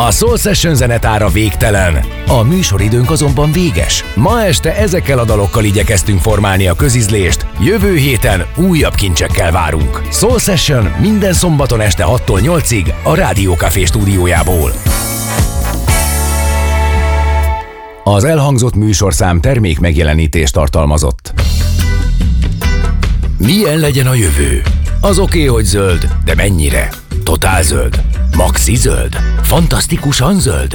A Soul Session zenetára végtelen. A műsoridőnk azonban véges. Ma este ezekkel a dalokkal igyekeztünk formálni a közizlést, jövő héten újabb kincsekkel várunk. Soul Session minden szombaton este 6-tól 8-ig a Rádió Café stúdiójából. Az elhangzott műsorszám termék megjelenítést tartalmazott. Milyen legyen a jövő? Az oké, hogy zöld, de mennyire? Totál zöld? Maxi zöld? Fantasztikusan zöld?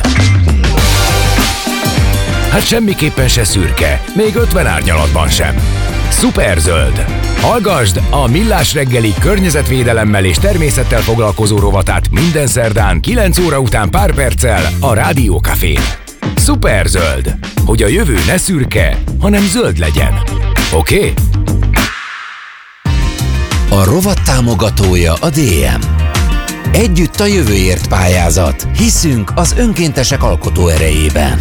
Hát semmiképpen se szürke, még 50 árnyalatban sem. Szuperzöld! Hallgasd a Millás reggeli környezetvédelemmel és természettel foglalkozó rovatát minden szerdán 9 óra után pár perccel a Rádió Cafén. Szuperzöld! Hogy a jövő ne szürke, hanem zöld legyen. Oké? A rovat támogatója a DM. Együtt a jövőért pályázat. Hiszünk az önkéntesek alkotó erejében.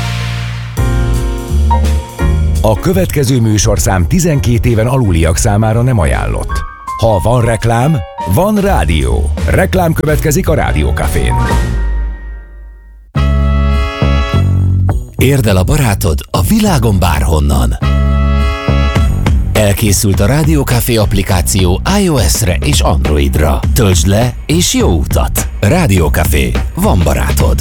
A következő műsorszám 12 éven aluliak számára nem ajánlott. Ha van reklám, van rádió. Reklám következik a Rádió Cafén. Érd el a barátod a világon bárhonnan. Elkészült a Rádió Café applikáció iOS-re és Androidra. Töltsd le és jó utat! Rádió Café. Van barátod.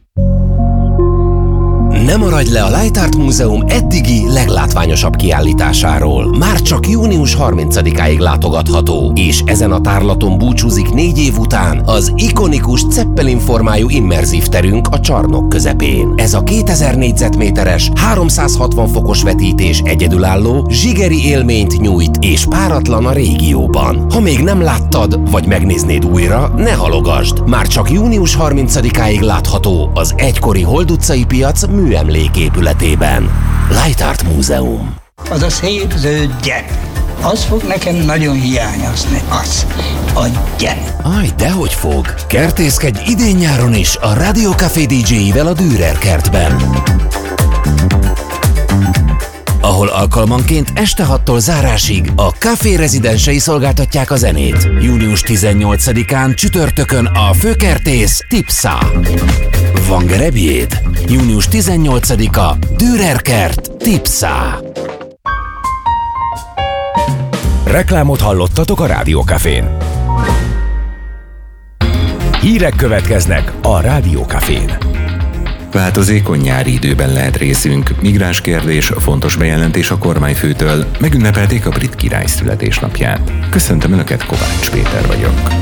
Ne maradj le a Light Art Múzeum eddigi leglátványosabb kiállításáról. Már csak június 30-áig látogatható, és ezen a tárlaton búcsúzik 4 év után az ikonikus Zeppelin formájú immerzív terünk a csarnok közepén. Ez a 2000 négyzetméteres, 360 fokos vetítés egyedülálló, zsigeri élményt nyújt és páratlan a régióban. Ha még nem láttad, vagy megnéznéd újra, ne halogasd! Már csak június 30-áig látható az egykori Hold utcai piac műemléképületében. Light Art Múzeum. Az a szép zöld gyep. Az fog nekem nagyon hiányozni. Az. A gyep. Aj, dehogy fog. Kertészkedj idén-nyáron is a Rádió Café DJ-ivel a Dürer kertben, ahol alkalmanként este 6-tól zárásig a Café rezidensei szolgáltatják a zenét. Június 18-án csütörtökön a főkertész Tipsa. Van gerebjéd? Június 18-a Dürer kert Tipsa. Reklámot hallottatok a Rádió Cafén. Hírek következnek a Rádió Cafén. Változékony nyári időben lehet részünk. Migráns kérdés, fontos bejelentés a kormányfőtől. Megünnepelték a brit király születésnapját. Köszöntöm Önöket, Kovács Péter vagyok.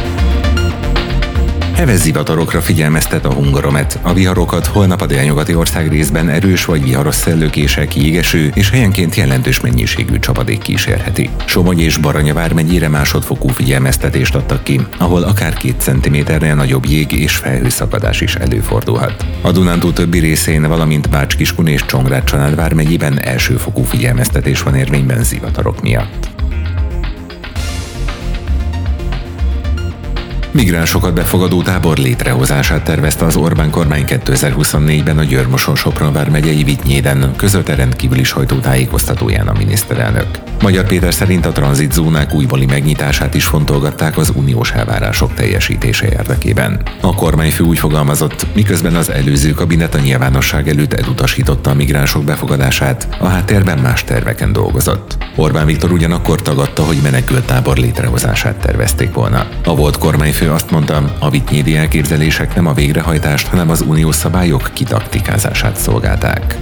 Heves zivatarokra figyelmeztet a Hungaromet. A viharokat holnap a délnyugati országrészben erős vagy viharos szellőkések, jégeső és helyenként jelentős mennyiségű csapadék kísérheti. Somogy és Baranya vármegyére másodfokú figyelmeztetést adtak ki, ahol akár 2 cm-nél nagyobb jég és felhőszakadás is előfordulhat. A Dunántúl többi részén, valamint Bács-Kiskun és Csongrád-Csanád vármegyében elsőfokú figyelmeztetés van érvényben zivatarok miatt. Migránsokat befogadó tábor létrehozását tervezte az Orbán kormány 2024-ben a Győr-Moson-Sopron vármegyei Vitynyéden, közölte rendkívüli sajtótájékoztatóján a miniszterelnök. Magyar Péter szerint a tranzitzónák újbóli megnyitását is fontolgatták az uniós elvárások teljesítése érdekében. A kormányfő úgy fogalmazott, miközben az előző kabinet a nyilvánosság előtt elutasította a migránsok befogadását, a háttérben más terveken dolgozott. Orbán Viktor ugyanakkor tagadta, hogy menekülttábor létrehozását tervezték volna. A volt kormányfő azt mondta, a vitynyédi elképzelések nem a végrehajtást, hanem az uniós szabályok kitaktikázását szolgálták.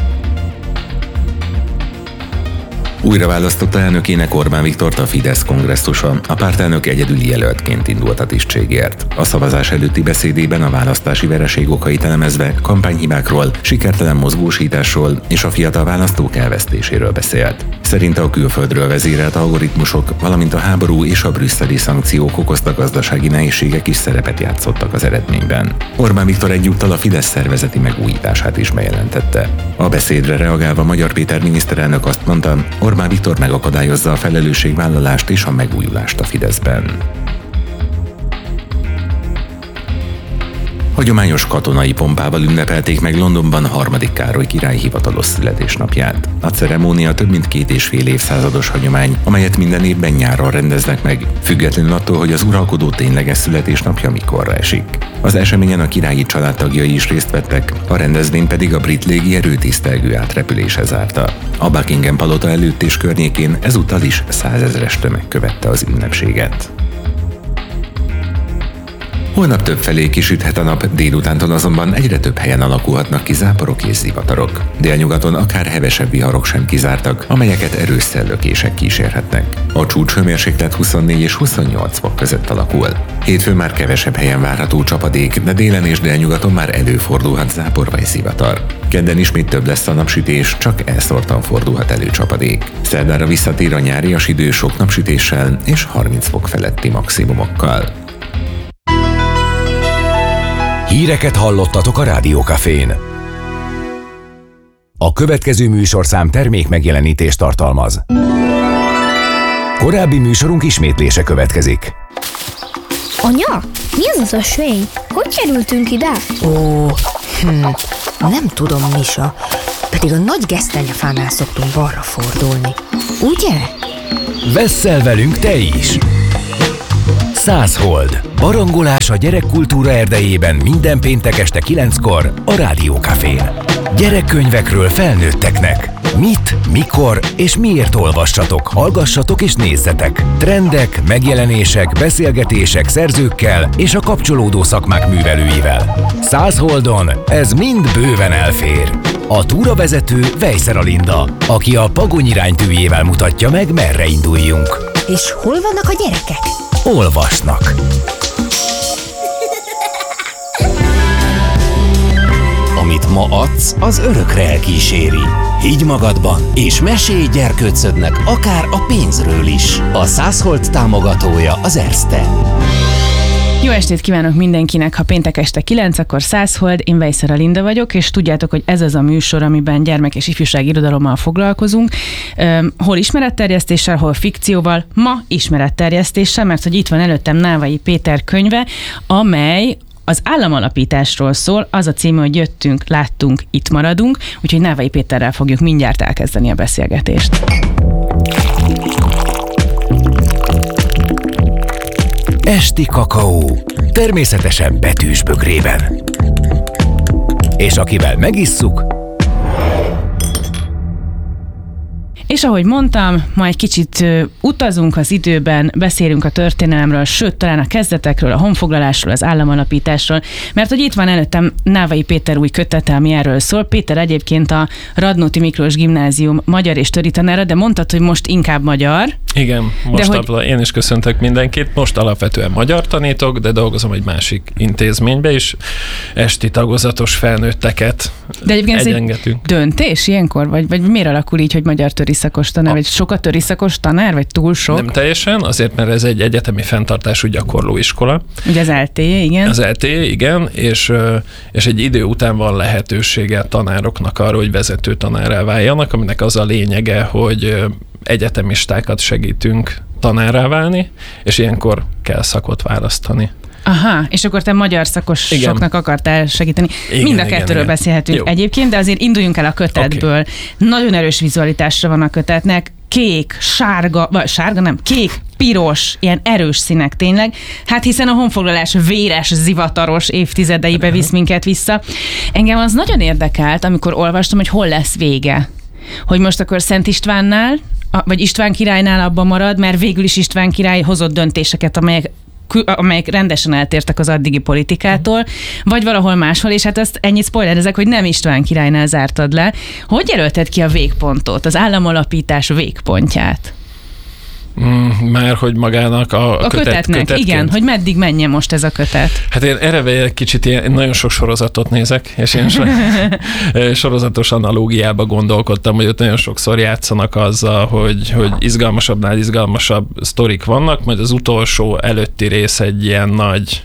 Újra választotta elnökének Orbán Viktort a Fidesz kongresszusa. A pártelnök egyedüli jelöltként indult a tisztségért. A szavazás előtti beszédében a választási vereség okait elemezve kampányhibákról, sikertelen mozgósításról és a fiatal választók elvesztéséről beszélt. Szerinte a külföldről vezérelt algoritmusok, valamint a háború és a brüsszeli szankciók okozta gazdasági nehézségek is szerepet játszottak az eredményben. Orbán Viktor egyúttal a Fidesz szervezeti megújítását is bejelentette. A beszédre reagálva Magyar Péter miniszterelnök azt mondta, Orbán Viktor megakadályozza a felelősségvállalást és a megújulást a Fideszben. Hagyományos katonai pompával ünnepelték meg Londonban 3. Károly király hivatalos születésnapját. A ceremónia több mint 2,5 évszázados hagyomány, amelyet minden évben nyáron rendeznek meg, függetlenül attól, hogy az uralkodó tényleges születésnapja mikorra esik. Az eseményen a királyi családtagjai is részt vettek, a rendezvény pedig a brit légierő tisztelgő átrepülése zárta. A Buckingham palota előtt és környékén ezúttal is 100 000-es tömeg követte az ünnepséget. Holnap többfelé kisüthet a nap, délutántól azonban egyre több helyen alakulhatnak ki záporok és zivatarok. Délnyugaton akár hevesebb viharok sem kizártak, amelyeket erős szellökések kísérhetnek. A csúcshőmérséklet 24 és 28 fok között alakul. Hétfőn már kevesebb helyen várható csapadék, de délen és délnyugaton már előfordulhat zápor vagy zivatar. Kedden ismét több lesz a napsütés, csak elszórtan fordulhat elő csapadék. Szerdára visszatér a nyárias idő sok napsütéssel és 30 fok feletti maximumokkal. Híreket hallottatok a Rádiókafén. A következő műsorszám termék megjelenítést tartalmaz. Korábbi műsorunk ismétlése következik. Anya, mi az ösvény? Hogy kerültünk ide? Nem tudom, Misa. Pedig a nagy gesztenyefánál szoktunk balra fordulni. Ugye? Vesszel velünk te is! 100 Hold. Barangolás a gyerekkultúra erdejében minden péntek este 9-kor a Rádiókafén. Gyerekkönyvekről felnőtteknek. Mit, mikor és miért olvassatok, hallgassatok és nézzetek. Trendek, megjelenések, beszélgetések szerzőkkel és a kapcsolódó szakmák művelőivel. 100 Holdon ez mind bőven elfér. A túravezető Vejszer Alinda, aki a Pagony iránytűjével mutatja meg, merre induljunk. És hol vannak a gyerekek? Olvasnak. Amit ma adsz, az örökre elkíséri. Higgy magadban, és mesélj gyerkőcödnek akár a pénzről is. A 100 Hold támogatója az Erste. Jó estét kívánok mindenkinek, ha péntek este 9, akkor 100 Hold, én Vejszer Alinda vagyok, és tudjátok, hogy ez az a műsor, amiben gyermek- és ifjúsági irodalommal foglalkozunk. Hol ismeretterjesztéssel, hol fikcióval, ma ismeretterjesztéssel, mert hogy itt van előttem Návai Péter könyve, amely az államalapításról szól, az a címe, hogy jöttünk, láttunk, itt maradunk, úgyhogy Návai Péterrel fogjuk mindjárt elkezdeni a beszélgetést. Esti kakaó, természetesen betűs bögrében. És akivel megisszuk, És ahogy mondtam, ma egy kicsit utazunk az időben, beszélünk a történelemről, sőt, talán a kezdetekről, a honfoglalásról, az államalapításról, mert hogy itt van előttem Návai Péter új kötete, ami erről szól. Péter egyébként a Radnóti Miklós Gimnázium magyar és töritanára, de mondtad, hogy most inkább magyar. Igen, én is köszöntök mindenkit. Most alapvetően magyar tanítok, de dolgozom egy másik intézménybe is. Esti tagozatos felnőtteket egyengetünk. Döntés ilyenkor? Vagy miért alakul így, hogy magyar töriszakos tanár? Vagy sok a töriszakos tanár? Vagy túl sok? Nem teljesen, azért, mert ez egy egyetemi fenntartású gyakorlóiskola. Ugye az LTE, igen. Az LTE, igen, és egy idő után van lehetősége tanároknak arra, hogy vezető tanárrá váljanak, aminek az a lényege, hogy egyetemistákat segítünk tanárrá válni, és ilyenkor kell szakot választani. Aha, és akkor te magyar szakosoknak akartál segíteni. Mind a kettőről beszélhetünk egyébként, de azért induljunk el a kötetből. Okay. Nagyon erős vizualitásra van a kötetnek. Kék, sárga, vagy sárga nem, kék, piros, ilyen erős színek tényleg. Hát hiszen a honfoglalás véres, zivataros évtizedeibe visz minket vissza. Engem az nagyon érdekelt, amikor olvastam, hogy hol lesz vége. Hogy most akkor Szent Istvánnál, vagy István királynál abban marad, mert végül is István király hozott döntéseket, amelyek rendesen eltértek az addigi politikától, vagy valahol máshol, és hát ezt ennyit spoilerezek, hogy nem István királynál zártad le. Hogy jelölted ki a végpontot, az államalapítás végpontját? Már hogy magának a kötetnek, igen, hogy meddig menjen most ez a kötet? Hát én erre egy kicsit én nagyon sok sorozatot nézek, és én sorozatos analógiába gondolkodtam, hogy ott nagyon sokszor játszanak azzal, hogy izgalmasabbnál izgalmasabb sztorik vannak, majd az utolsó előtti rész egy ilyen nagy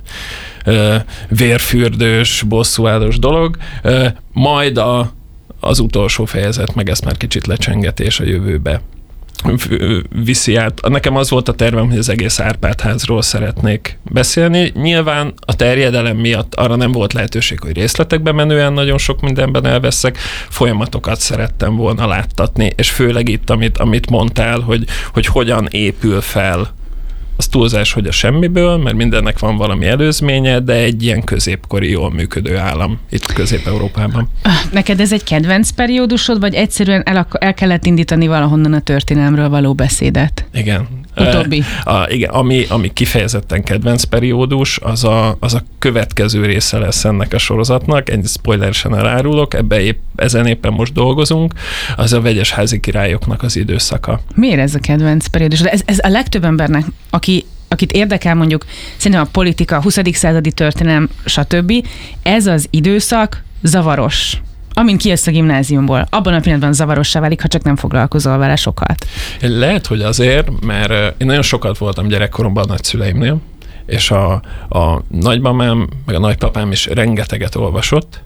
vérfürdős, bosszúállós dolog, majd az utolsó fejezet meg ezt már kicsit lecsengetés a jövőbe. viszi át. Nekem az volt a tervem, hogy az egész Árpád-házról szeretnék beszélni. Nyilván a terjedelem miatt arra nem volt lehetőség, hogy részletekben menően nagyon sok mindenben elveszek. Folyamatokat szerettem volna láttatni, és főleg itt, amit mondtál, hogy hogyan épül fel. Az túlzás, hogy a semmiből, mert mindennek van valami előzménye, de egy ilyen középkori, jól működő állam itt Közép-Európában. Neked ez egy kedvenc periódusod, vagy egyszerűen el kellett indítani valahonnan a történelemről való beszédet? Igen. Utóbbi. Igen, ami kifejezetten kedvenc periódus, az a következő része lesz ennek a sorozatnak, egy spoileresen elárulok, ezen éppen most dolgozunk, az a vegyes házi királyoknak az időszaka. Miért ez a kedvenc periódus? Ez a legtöbb embernek, akit érdekel mondjuk szerintem a politika, a 20. századi történelem, stb. Ez az időszak zavaros. Amint kijössz a gimnáziumból, abban a pillanatban zavarossá válik, ha csak nem foglalkozol vele sokat. Lehet, hogy azért, mert én nagyon sokat voltam gyerekkoromban a nagyszüleimnél, és a nagymamám, meg a nagypapám is rengeteget olvasott,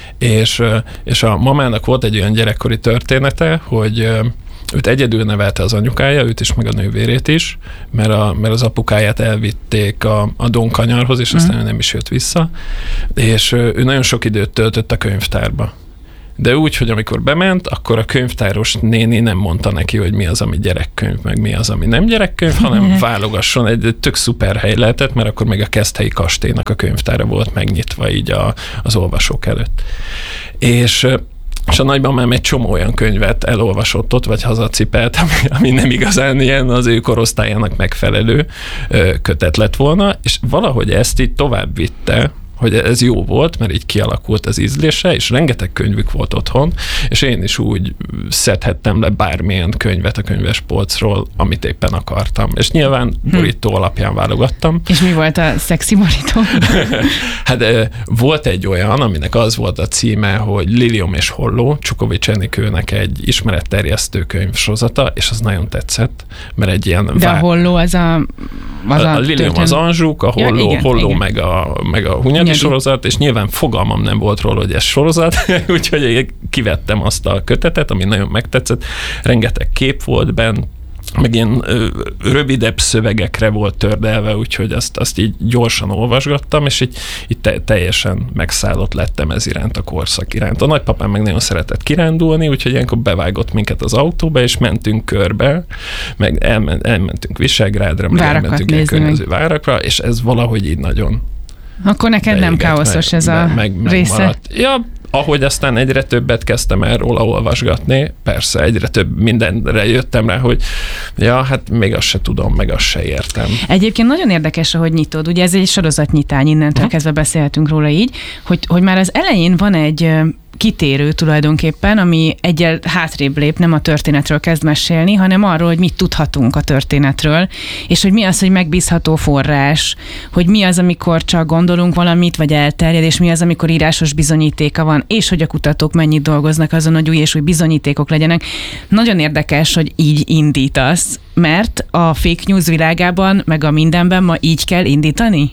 és a mamának volt egy olyan gyerekkori története, hogy őt egyedül nevelte az anyukája, őt is, meg a nővérét is, mert az apukáját elvitték a Donkanyarhoz, és aztán ő nem is jött vissza, és ő nagyon sok időt töltött a könyvtárba. De úgy, hogy amikor bement, akkor a könyvtáros néni nem mondta neki, hogy mi az, ami gyerekkönyv, meg mi az, ami nem gyerekkönyv, hanem válogasson. Egy tök szuper hely lehetett, mert akkor még a Keszthelyi kastélynak a könyvtára volt megnyitva így az olvasók előtt. És a nagymamám egy csomó olyan könyvet elolvasott ott, vagy hazacipelt, ami nem igazán ilyen az ő korosztályának megfelelő kötet lett volna, és valahogy ezt így tovább vitte, hogy ez jó volt, mert így kialakult az ízlése, és rengeteg könyvük volt otthon, és én is úgy szedhettem le bármilyen könyvet a könyvespolcról, amit éppen akartam. És nyilván borító alapján válogattam. És mi volt a szexi borító? Hát volt egy olyan, aminek az volt a címe, hogy Lilium és Holló, Csukovics Enikőnek egy ismeretterjesztő könyvsorozata, és az nagyon tetszett, mert egy ilyen... De a Holló az a Lilium az Anzsuk, a Holló, igen, Holló igen. meg a Hunyadi sorozat, és nyilván fogalmam nem volt róla, hogy ez sorozat, úgyhogy kivettem azt a kötetet, ami nagyon megtetszett. Rengeteg kép volt benn, meg ilyen rövidebb szövegekre volt tördelve, úgyhogy azt így gyorsan olvasgattam, és így teljesen megszállott lettem ez iránt, a korszak iránt. A nagypapám meg nagyon szeretett kirándulni, úgyhogy ilyenkor bevágott minket az autóba, és mentünk körbe, meg elmentünk Visegrádra, meg elmentünk ilyen környező várakra, és ez valahogy így nagyon akkor neked nem káoszos ez a része? Maradt. Ja, ahogy aztán egyre többet kezdtem el róla olvasgatni, persze egyre több mindenre jöttem rá, hogy ja, hát még azt se tudom, meg azt se értem. Egyébként nagyon érdekes, ahogy nyitod. Ugye ez egy sorozatnyitány, innentől kezdve beszélhetünk róla így, hogy már az elején van egy kitérő tulajdonképpen, ami egyel hátrébb lép, nem a történetről kezd mesélni, hanem arról, hogy mit tudhatunk a történetről, és hogy mi az, hogy megbízható forrás, hogy mi az, amikor csak gondolunk valamit, vagy elterjed, és mi az, amikor írásos bizonyítéka van, és hogy a kutatók mennyit dolgoznak azon, hogy új és új bizonyítékok legyenek. Nagyon érdekes, hogy így indítasz, mert a fake news világában, meg a mindenben ma így kell indítani?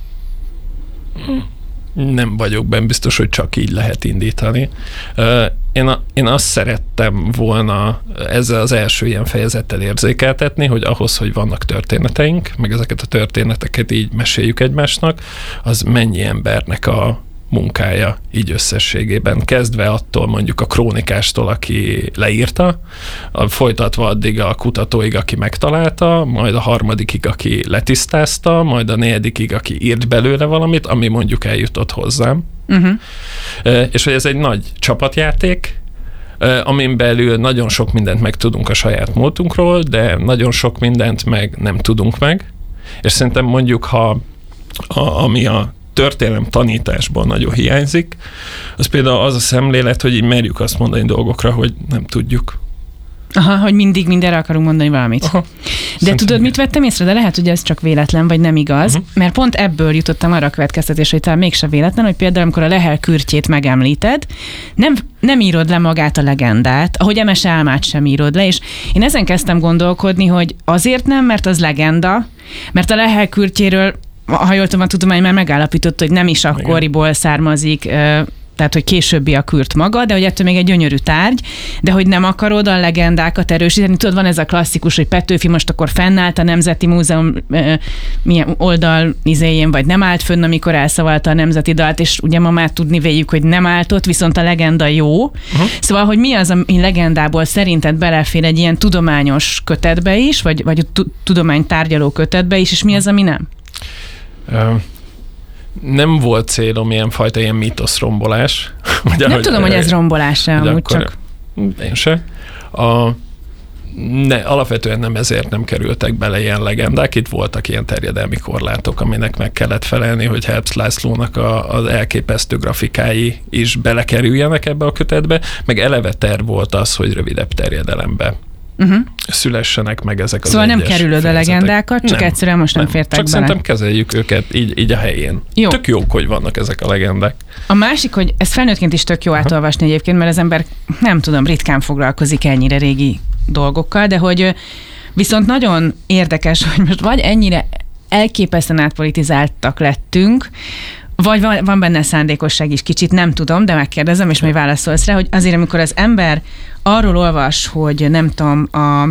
Nem vagyok benne biztos, hogy csak így lehet indítani. Én azt szerettem volna ezzel az első ilyen fejezettel érzékeltetni, hogy ahhoz, hogy vannak történeteink, meg ezeket a történeteket így meséljük egymásnak, az mennyi embernek a munkája így összességében. Kezdve attól mondjuk a krónikástól, aki leírta, folytatva addig a kutatóig, aki megtalálta, majd a harmadikig, aki letisztázta, majd a negyedikig, aki írt belőle valamit, ami mondjuk eljutott hozzám. És hogy ez egy nagy csapatjáték, amin belül nagyon sok mindent megtudunk a saját múltunkról, de nagyon sok mindent meg nem tudunk meg. És szerintem mondjuk, ami a történelem tanításból nagyon hiányzik, az például az a szemlélet, hogy így merjük azt mondani dolgokra, hogy nem tudjuk. Aha, hogy mindig mindenre akarunk mondani valamit. Aha, de szerintem tudod, mit vettem észre? De lehet, hogy ez csak véletlen, vagy nem igaz, mert pont ebből jutottam arra a következtetésre, hogy talán mégse véletlen, hogy például, amikor a Lehel kürtjét megemlíted, nem írod le magát a legendát, ahogy Emese álmát sem írod le, és én ezen kezdtem gondolkodni, hogy azért nem, mert az legenda, mert a Lehel kürtjéről, ha jól tudom, a tudomány már megállapította, hogy nem is akkoriból származik, tehát hogy későbbi a kürt maga, de hogy ettől még egy gyönyörű tárgy, de hogy nem akarod a legendákat erősíteni. Tudod, van ez a klasszikus, hogy Petőfi most akkor fennállt a Nemzeti Múzeum milyen oldal izéjén, vagy nem állt fönn, amikor elszavalta a nemzeti dalt, és ugye ma már tudni véljük, hogy nem állt ott, viszont a legenda jó. Szóval, hogy mi az, ami legendából szerinted belefér egy ilyen tudományos kötetbe is, vagy a tudománytárgyaló kötetbe is, és mi az, ami nem? Nem volt célom ilyen mítoszrombolás. Nem tudom, hogy ez rombolás-e amúgy csak. Én se. Alapvetően nem ezért nem kerültek bele ilyen legendák. Itt voltak ilyen terjedelmi korlátok, aminek meg kellett felelni, hogy Herbst Lászlónak az elképesztő grafikái is belekerüljenek ebbe a kötetbe, meg eleve terv volt az, hogy rövidebb terjedelembe szülessenek meg ezek szóval az nem kerülöd a legendákat, csak egyszerűen most nem fértek csak bele. Szerintem kezeljük őket így a helyén. Jó. Tök jók, hogy vannak ezek a legendák. A másik, hogy ez felnőttként is tök jó átolvasni egyébként, mert az ember nem tudom, ritkán foglalkozik ennyire régi dolgokkal, de hogy viszont nagyon érdekes, hogy most vagy ennyire elképesztően átpolitizáltak lettünk, vagy van benne szándékosság is kicsit, nem tudom, de megkérdezem, és majd válaszolsz rá, hogy azért, amikor az ember arról olvas, hogy nem tudom,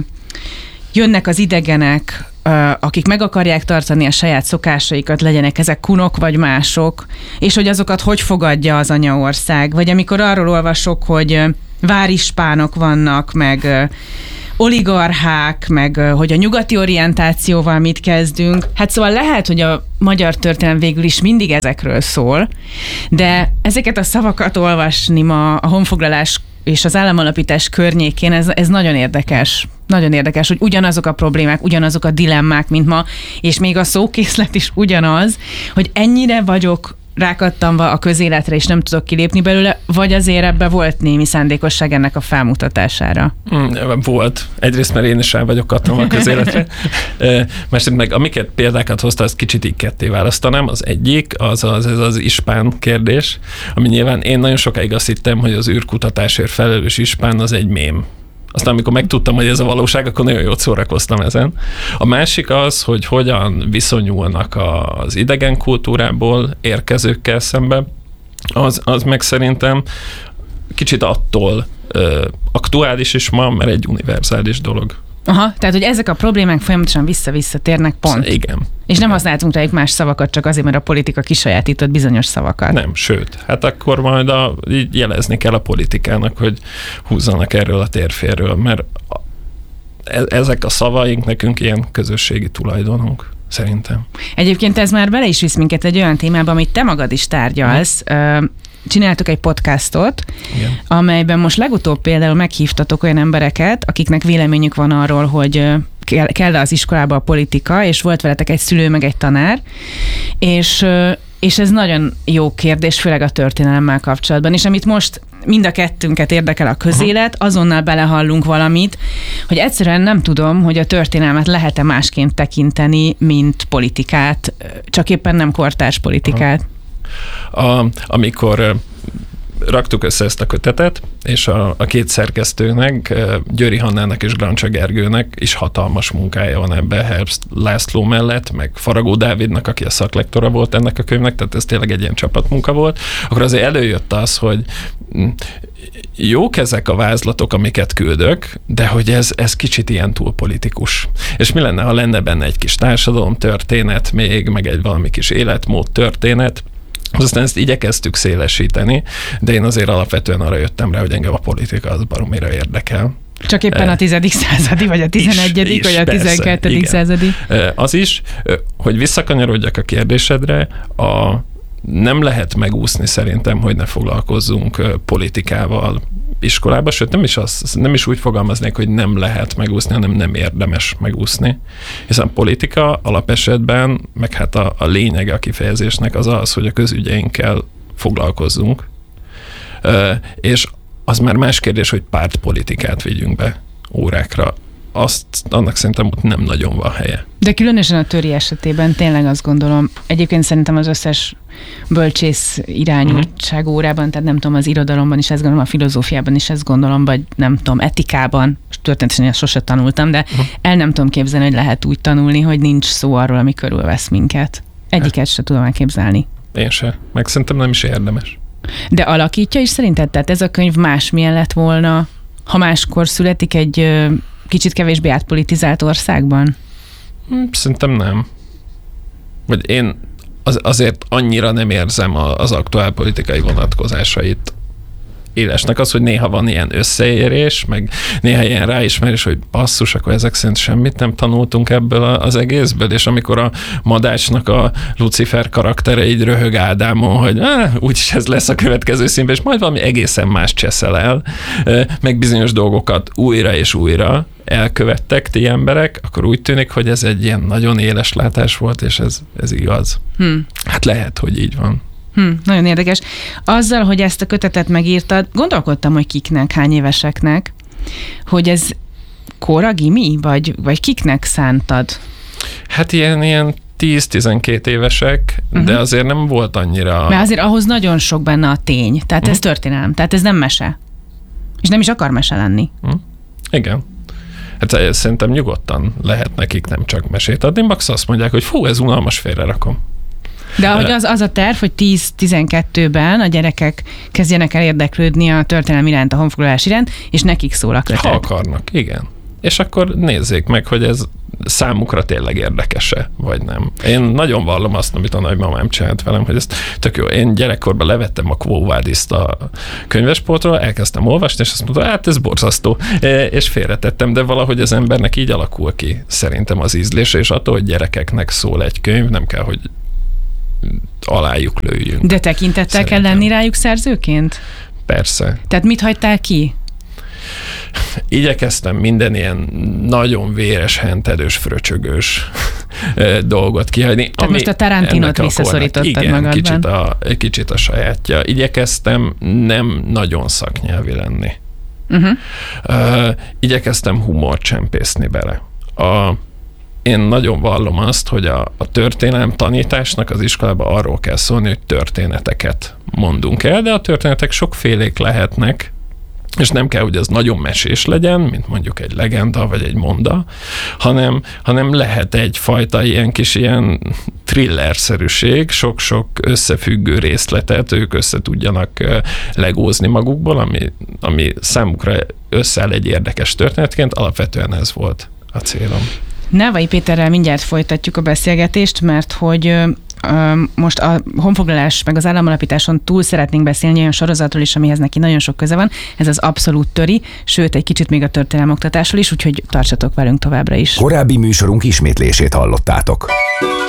jönnek az idegenek, akik meg akarják tartani a saját szokásaikat, legyenek ezek kunok vagy mások, és hogy azokat hogy fogadja az anyaország, vagy amikor arról olvasok, hogy várispánok vannak, meg oligarchák, meg hogy a nyugati orientációval mit kezdünk. Hát szóval lehet, hogy a magyar történelem végül is mindig ezekről szól, de ezeket a szavakat olvasni ma a honfoglalás és az államalapítás környékén, ez nagyon érdekes. Nagyon érdekes, hogy ugyanazok a problémák, ugyanazok a dilemmák, mint ma, és még a szókészlet is ugyanaz, hogy ennyire vagyok rákattamva a közéletre, és nem tudok kilépni belőle, vagy azért ebbe volt némi szándékosság ennek a felmutatásására? Volt. Egyrészt, mert én is rá vagyok kattamva a közéletre. Másrészt meg amiket példákat hozta, azt kicsit így ketté választanám. Az egyik, az ispán kérdés, ami nyilván én nagyon sokáig azt hittem, hogy az űrkutatásért felelős ispán az egy mém. Aztán amikor megtudtam, hogy ez a valóság, akkor nagyon jót szórakoztam ezen. A másik az, hogy hogyan viszonyulnak az idegen kultúrából érkezőkkel szembe, az meg szerintem kicsit attól aktuális is ma, mert egy univerzális dolog. Aha, tehát, hogy ezek a problémák folyamatosan vissza-visszatérnek, pont. Igen. És nem használtunk rájuk más szavakat, csak azért, mert a politika kisajátított bizonyos szavakat. Nem, sőt. Hát akkor majd így jelezni kell a politikának, hogy húzzanak erről a térférről, mert ezek a szavaink nekünk ilyen közösségi tulajdonunk, szerintem. Egyébként ez már bele is visz minket egy olyan témába, amit te magad is tárgyalsz. Csináltok egy podcastot, igen, amelyben most legutóbb például meghívtatok olyan embereket, akiknek véleményük van arról, hogy kell az iskolába a politika, és volt veletek egy szülő, meg egy tanár, és ez nagyon jó kérdés, főleg a történelemmel kapcsolatban, és amit most mind a kettőnket érdekel a közélet, azonnal belehallunk valamit, hogy egyszerűen nem tudom, hogy a történelmet lehet-e másként tekinteni, mint politikát, csak éppen nem kortárs politikát. Amikor raktuk össze ezt a kötetet, és a két szerkesztőnek, Győri Hannának és Grancsa Gergőnek is hatalmas munkája van ebbe, Herbst László mellett, meg Faragó Dávidnak, aki a szaklektora volt ennek a könyvnek, tehát ez tényleg egy ilyen csapatmunka volt, akkor azért előjött az, hogy jók ezek a vázlatok, amiket küldök, de hogy ez kicsit ilyen túl politikus. És mi lenne, ha lenne benne egy kis társadalomtörténet még, meg egy valami kis életmód történet. Aztán ezt igyekeztük szélesíteni, de én azért alapvetően arra jöttem rá, hogy engem a politika az baromira érdekel. Csak éppen a 10. századi, vagy a 11. vagy a 12. Persze, századi. Az is, hogy visszakanyarodjak a kérdésedre, nem lehet megúszni szerintem, hogy ne foglalkozzunk politikával iskolába, sőt nem is úgy fogalmaznék, hogy nem lehet megúszni, hanem nem érdemes megúszni. Hiszen a politika alapesetben, meg hát a lényege a kifejezésnek az, hogy a közügyeinkkel foglalkozzunk. És az már más kérdés, hogy pártpolitikát vigyünk be órákra. Annak szerintem ott nem nagyon van helye. De különösen a töri esetében tényleg azt gondolom, egyébként szerintem az összes bölcsész irányultság órában, tehát nem tudom, az irodalomban is ezt gondolom, a filozófiában is ezt gondolom, vagy nem tudom, etikában, történetesen ezt sose tanultam, de el nem tudom képzelni, hogy lehet úgy tanulni, hogy nincs szó arról, ami körülvesz minket. Egyiket se tudom elképzelni. Én se. Meg szerintem nem is érdemes. De alakítja is szerinted? Tehát ez a könyv másmilyen lett volna, ha máskor születik egy kicsit kevésbé átpolitizált országban? Szerintem nem. Vagy én azért annyira nem érzem az aktuál politikai vonatkozásait élesnek. Az, hogy néha van ilyen összeérés, meg néha ilyen ráismerés, hogy basszus, akkor ezek szerint semmit nem tanultunk ebből az egészből, és amikor a Madácsnak a Lucifer karaktere így röhög Ádámon, hogy úgyis ez lesz a következő színben, és majd valami egészen más cseszel el, meg bizonyos dolgokat újra és újra elkövettek ti emberek, akkor úgy tűnik, hogy ez egy ilyen nagyon éles látás volt, és ez igaz. Hát lehet, hogy így van. Nagyon érdekes. Azzal, hogy ezt a kötetet megírtad, gondolkodtam, hogy kiknek, hány éveseknek, hogy ez kora gimi, vagy kiknek szántad? Hát ilyen 10-12 évesek, de azért nem volt annyira... Mert azért ahhoz nagyon sok benne a tény, tehát ez történelem, tehát ez nem mese. És nem is akar mese lenni. Igen. Hát szerintem nyugodtan lehet nekik nem csak mesét adni, max azt mondják, hogy ez unalmas, félrerakom. De ahogy az a terv, hogy 10-12-ben a gyerekek kezdjenek el érdeklődni a történelem iránt, a honfoglalás iránt, és nekik szól a kötet. Ha akarnak, igen. És akkor nézzék meg, hogy ez számukra tényleg érdekes-e, vagy nem. Én nagyon vallom azt, amit a nagymamám csinált velem, hogy ez tök jó. Én gyerekkorban levettem a Quo Vadist a könyvespoltról, elkezdtem olvasni, és azt mondtam, hát ez borzasztó, és félretettem, de valahogy az embernek így alakul ki szerintem az ízlése, és attól, hogy gyerekeknek szól egy könyv, nem kell, hogy alájuk lőjünk. De tekintettel kell lenni rájuk szerzőként? Persze. Tehát mit hagytál ki? Igyekeztem minden ilyen nagyon véres, hentedős, fröcsögős dolgot kihagyni. Tehát most a Tarantinot visszaszorítottad magadban. Kicsit a sajátja. Igyekeztem nem nagyon szaknyelvi lenni. Igyekeztem humort csempészni bele. Én nagyon vallom azt, hogy a történelem tanításnak az iskolában arról kell szólni, hogy történeteket mondunk el, de a történetek sokfélék lehetnek, és nem kell, hogy ez nagyon mesés legyen, mint mondjuk egy legenda, vagy egy monda, hanem lehet egyfajta ilyen kis ilyen thrillerszerűség, sok-sok összefüggő részletet ők össze tudjanak legózni magukból, ami számukra összeáll egy érdekes történetként, alapvetően ez volt a célom. Návai Péterrel mindjárt folytatjuk a beszélgetést, mert hogy most a honfoglalás meg az államalapításon túl szeretnénk beszélni olyan sorozatról is, amihez neki nagyon sok köze van. Ez az Abszolút Töri, sőt egy kicsit még a történelmoktatásról is, úgyhogy tartsatok velünk továbbra is. Korábbi műsorunk ismétlését hallottátok.